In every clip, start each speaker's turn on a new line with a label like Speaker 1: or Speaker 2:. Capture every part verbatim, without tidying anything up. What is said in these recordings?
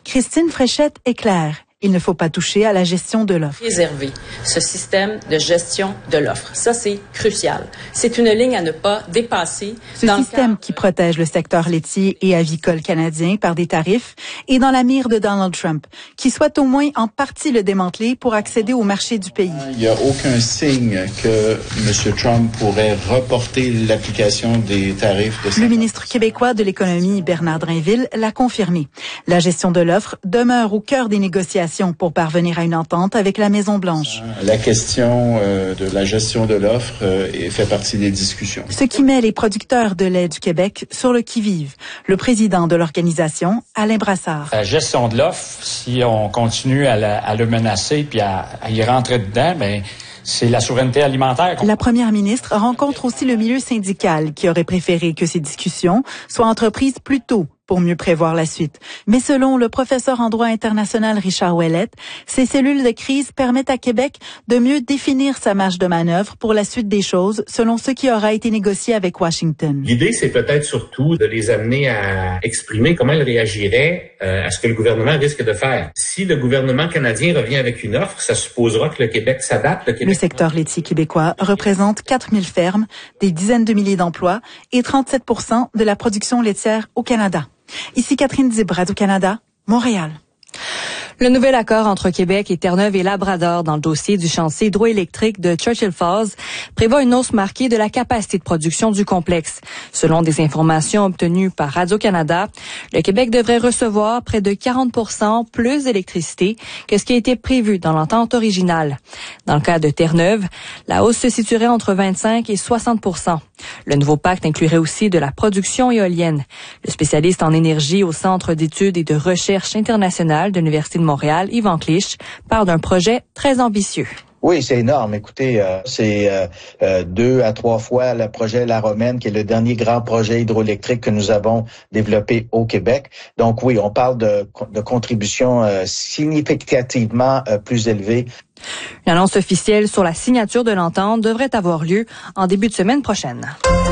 Speaker 1: Christine Fréchette est claire. Il ne faut pas toucher à la gestion de l'offre.
Speaker 2: Préserver ce système de gestion de l'offre. Ça, c'est crucial. C'est une ligne à ne pas dépasser.
Speaker 1: Ce système qui protège le secteur laitier et avicole canadien par des tarifs est dans la mire de Donald Trump, qui souhaite au moins en partie le démanteler pour accéder au marché du pays.
Speaker 3: Il n'y a aucun signe que M. Trump pourrait reporter l'application des tarifs de
Speaker 1: Le ministre québécois de l'économie, Bernard Drainville, l'a confirmé. La gestion de l'offre demeure au cœur des négociations pour parvenir à une entente avec la Maison-Blanche.
Speaker 3: La question euh, de la gestion de l'offre euh, fait partie des discussions.
Speaker 1: Ce qui met les producteurs de lait du Québec sur le qui-vive. Le président de l'organisation, Alain Brassard.
Speaker 4: La gestion de l'offre, si on continue à, la, à le menacer puis à, à y rentrer dedans, ben c'est la souveraineté alimentaire.
Speaker 1: La première ministre rencontre aussi le milieu syndical qui aurait préféré que ces discussions soient entreprises plus tôt pour mieux prévoir la suite. Mais selon le professeur en droit international Richard Ouellette, ces cellules de crise permettent à Québec de mieux définir sa marge de manœuvre pour la suite des choses selon ce qui aura été négocié avec Washington.
Speaker 5: L'idée, c'est peut-être surtout de les amener à exprimer comment ils réagiraient euh, à ce que le gouvernement risque de faire. Si le gouvernement canadien revient avec une offre, ça supposera que le Québec s'adapte. Le, Québec...
Speaker 1: le secteur laitier québécois représente quatre mille fermes, des dizaines de milliers d'emplois et trente-sept pour cent de la production laitière au Canada. Ici Catherine Dib, Radio-Canada, Montréal.
Speaker 6: Le nouvel accord entre Québec et Terre-Neuve et Labrador dans le dossier du chantier hydroélectrique de Churchill Falls prévoit une hausse marquée de la capacité de production du complexe. Selon des informations obtenues par Radio-Canada, le Québec devrait recevoir près de quarante pour cent plus d'électricité que ce qui a été prévu dans l'entente originale. Dans le cas de Terre-Neuve, la hausse se situerait entre vingt-cinq et soixante pour cent. Le nouveau pacte inclurait aussi de la production éolienne. Le spécialiste en énergie au Centre d'études et de recherche internationale de l'Université de Montréal, Yvan Clich, parle d'un projet très ambitieux.
Speaker 7: Oui, c'est énorme. Écoutez, euh, c'est euh, euh, deux à trois fois le projet La Romaine, qui est le dernier grand projet hydroélectrique que nous avons développé au Québec. Donc oui, on parle de, de contributions euh, significativement euh, plus élevées.
Speaker 6: Une annonce officielle sur la signature de l'entente devrait avoir lieu en début de semaine prochaine.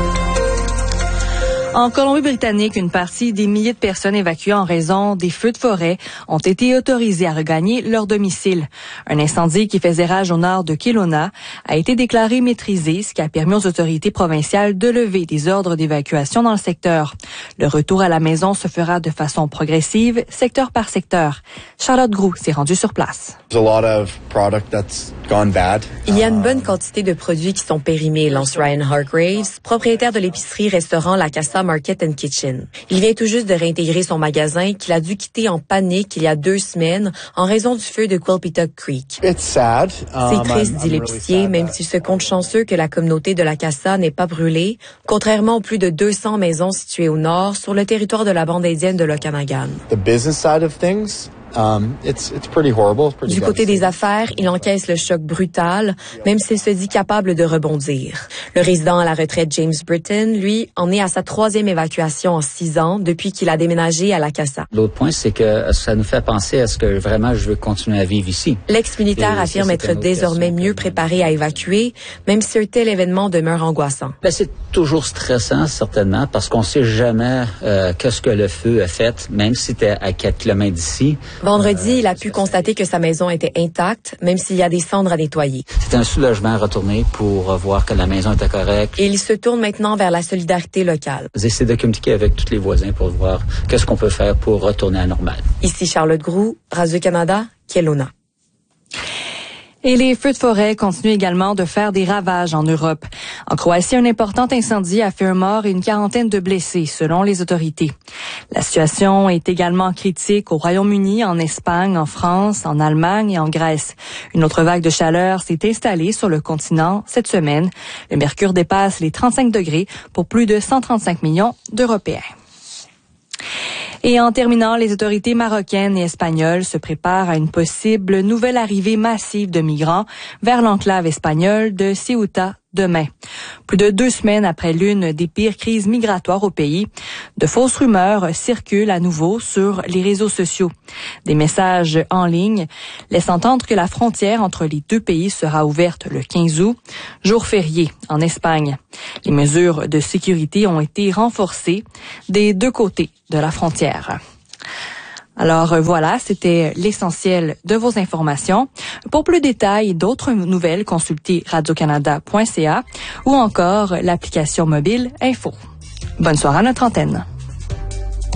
Speaker 6: En Colombie-Britannique, une partie des milliers de personnes évacuées en raison des feux de forêt ont été autorisées à regagner leur domicile. Un incendie qui faisait rage au nord de Kelowna a été déclaré maîtrisé, ce qui a permis aux autorités provinciales de lever des ordres d'évacuation dans le secteur. Le retour à la maison se fera de façon progressive, secteur par secteur. Charlotte Groux s'est rendue sur place.
Speaker 8: Il y a une bonne quantité de produits qui sont périmés, lance Ryan Hargraves, propriétaire de l'épicerie-restaurant La Casa Market and Kitchen. Il vient tout juste de réintégrer son magasin qu'il a dû quitter en panique il y a deux semaines en raison du feu de Quilpituck Creek.
Speaker 9: It's sad. Um,
Speaker 8: C'est triste, dit l'épicier, really même s'il se compte chanceux que la communauté de La Casa n'ait pas brûlé, contrairement aux plus de deux cents maisons situées au nord sur le territoire de la bande indienne de l'Okanagan.
Speaker 9: The business side of things. Um, it's, it's pretty horrible. It's pretty
Speaker 8: du côté des affaires, il encaisse le choc brutal, même s'il se dit capable de rebondir. Le résident à la retraite James Britton, lui, en est à sa troisième évacuation en six ans depuis qu'il a déménagé à La Casa.
Speaker 10: L'autre point, c'est que ça nous fait penser à ce que vraiment je veux continuer à vivre ici.
Speaker 8: L'ex-militaire affirme être désormais mieux préparé à évacuer, même si un tel événement demeure angoissant.
Speaker 10: Ben, c'est toujours stressant, certainement, parce qu'on sait jamais euh, qu'est-ce que le feu a fait, même si c'était à quatre kilomètres d'ici.
Speaker 8: Vendredi, il a pu constater que sa maison était intacte, même s'il y a des cendres à nettoyer.
Speaker 10: C'est un soulagement à retourner pour voir que la maison était correcte.
Speaker 8: Et il se tourne maintenant vers la solidarité locale.
Speaker 10: J'essaie de communiquer avec tous les voisins pour voir qu'est-ce qu'on peut faire pour retourner à la normale.
Speaker 8: Ici Charlotte Groux, Radio-Canada, Kelowna.
Speaker 6: Et les feux de forêt continuent également de faire des ravages en Europe. En Croatie, un important incendie a fait un mort et une quarantaine de blessés, selon les autorités. La situation est également critique au Royaume-Uni, en Espagne, en France, en Allemagne et en Grèce. Une autre vague de chaleur s'est installée sur le continent cette semaine. Le mercure dépasse les trente-cinq degrés pour plus de cent trente-cinq millions d'Européens. Et en terminant, les autorités marocaines et espagnoles se préparent à une possible nouvelle arrivée massive de migrants vers l'enclave espagnole de Ceuta demain. Plus de deux semaines après l'une des pires crises migratoires au pays, de fausses rumeurs circulent à nouveau sur les réseaux sociaux. Des messages en ligne laissent entendre que la frontière entre les deux pays sera ouverte le quinze août, jour férié en Espagne. Les mesures de sécurité ont été renforcées des deux côtés de la frontière. Alors voilà, c'était l'essentiel de vos informations. Pour plus de détails et d'autres nouvelles, consultez radio canada point c a ou encore l'application mobile Info. Bonne soirée à notre antenne.